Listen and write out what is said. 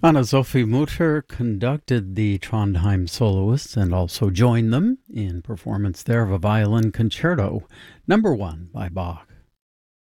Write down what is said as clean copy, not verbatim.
Anna-Sophie Mutter conducted the Trondheim soloists and also joined them in performance there of a violin concerto, number 1 by Bach.